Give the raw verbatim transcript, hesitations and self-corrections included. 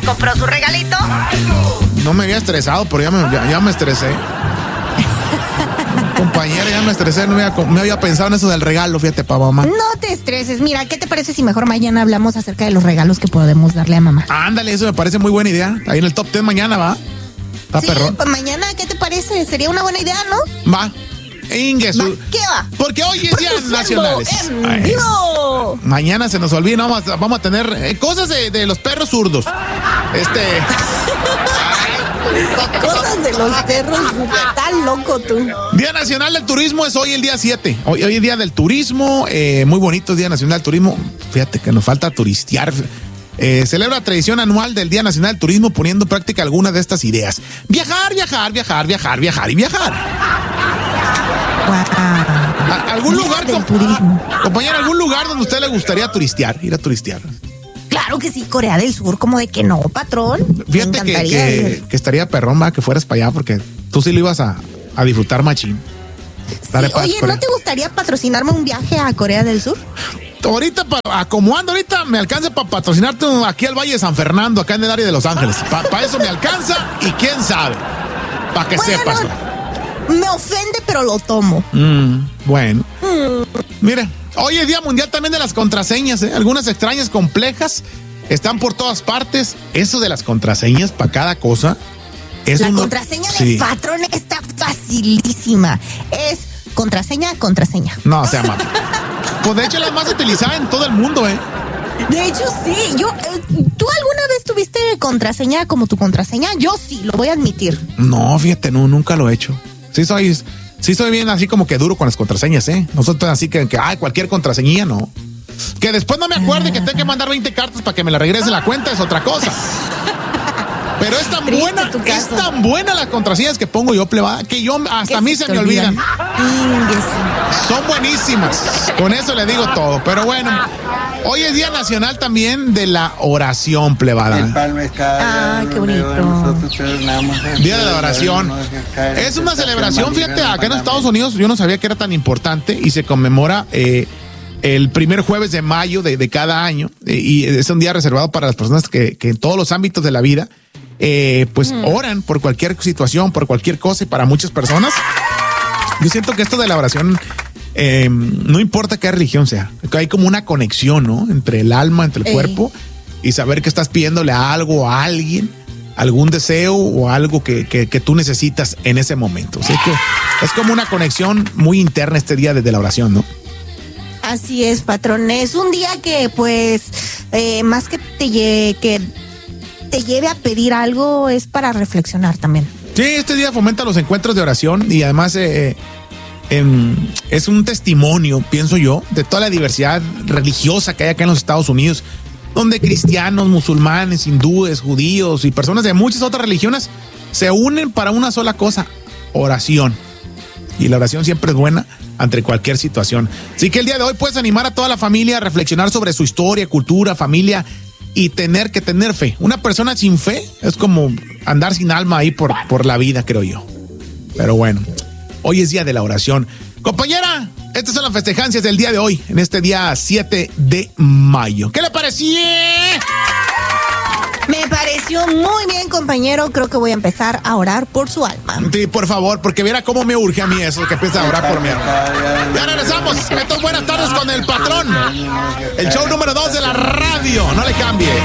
compró su regalito. No me había estresado, pero ya me, ya, ya me estresé. Compañera, ya me estresé, no me había, me había pensado en eso del regalo, fíjate, pa' mamá. No te estreses, mira, ¿qué te parece si mejor mañana hablamos acerca de los regalos que podemos darle a mamá? Ándale, eso me parece muy buena idea. Ahí en el top diez mañana, ¿va? Está sí, perrón. Pues mañana, ¿qué te parece? Sería una buena idea, ¿no? Va. Ingesu. Va, ¿qué va? Porque hoy es Día Nacionales. En vivo. Mañana se nos olvida, no, vamos, a, vamos a tener eh, cosas de, de los perros zurdos. Este. Cosas de los perros, estás loco tú. Día Nacional del Turismo es hoy el día siete. Hoy, hoy es Día del Turismo, eh, muy bonito Día Nacional del Turismo. Fíjate que nos falta turistear. Eh, celebra la tradición anual del Día Nacional del Turismo poniendo en práctica algunas de estas ideas. Viajar, viajar, viajar, viajar, viajar y viajar. Wow. ¿A, ¿Algún Día lugar, del com- turismo. compañera, algún lugar donde a usted le gustaría turistear, ir a turistear? Claro que sí, Corea del Sur, como de que no, patrón. Fíjate que, que, que estaría perrón, va, que fueras para allá, porque tú sí lo ibas a, a disfrutar machín. Sí, Dale, pa- oye, Corea. ¿no te gustaría patrocinarme un viaje a Corea del Sur? Ahorita, pa, como ando ahorita, me alcanza para patrocinarte aquí al Valle de San Fernando, acá en el área de Los Ángeles. Para pa eso me alcanza y quién sabe. Para que Bueno, sepas. me ofende, pero lo tomo. Mm, bueno. Mm. Mire, hoy es Día Mundial también de las contraseñas, ¿eh? Algunas extrañas, complejas, están por todas partes. Eso de las contraseñas para cada cosa. Es La uno, contraseña sí. de patrón está facilísima. Es contraseña, contraseña. No, se llama. Pues de hecho, la más utilizada en todo el mundo, ¿eh? De hecho, sí. Yo, eh, ¿tú alguna vez tuviste contraseña como tu contraseña? Yo sí, lo voy a admitir. No, fíjate, no, nunca lo he hecho. Sí soy, sí soy bien así como que duro con las contraseñas, ¿eh? Nosotros así que, que ay, cualquier contraseña, no. Que después no me acuerde ah. que tengo que mandar veinte cartas para que me la regrese la cuenta, es otra cosa. Pero es tan Triste buena, tu caso. es tan buena las contraseñas que pongo yo, plebada, que yo hasta a mí se, se me olvidan. olvidan. Son buenísimas. Con eso le digo todo. Pero bueno, hoy es Día Nacional también de la oración, plebada. Ah, qué bonito. Día de la oración. Es una celebración, fíjate, acá en Estados Unidos yo no sabía que era tan importante y se conmemora eh, el primer jueves de mayo de, de cada año. Eh, y es un día reservado para las personas que, que en todos los ámbitos de la vida Eh, pues mm. oran por cualquier situación, por cualquier cosa, y para muchas personas yo siento que esto de la oración eh, no importa qué religión sea, que hay como una conexión, ¿no? Entre el alma, entre el Ey. cuerpo, y saber que estás pidiéndole a algo, a alguien, algún deseo o algo que, que, que tú necesitas en ese momento. O sea que es como una conexión muy interna este día desde la oración, ¿no? Así es, patrón. Es un día que pues eh, más que te lleve, que te lleve a pedir algo, es para reflexionar también. Sí, este día fomenta los encuentros de oración y además eh, eh, es un testimonio, pienso yo, de toda la diversidad religiosa que hay acá en los Estados Unidos, donde cristianos, musulmanes, hindúes, judíos y personas de muchas otras religiones se unen para una sola cosa: oración. Y la oración siempre es buena ante cualquier situación. Así que el día de hoy puedes animar a toda la familia a reflexionar sobre su historia, cultura, familia, y tener que tener fe. Una persona sin fe es como andar sin alma ahí por, por la vida, creo yo. Pero bueno, hoy es día de la oración. Compañera, estas son las festejancias del día de hoy, en este día siete de mayo. ¿Qué le pareció? Me pareció muy bien, compañero. Creo que voy a empezar a orar por su alma. Sí, por favor, porque viera cómo me urge a mí eso, que empieza a orar por mi alma. Ya regresamos. Esto es Buenas Tardes con el Patrón. El show número dos de la radio. No le cambie.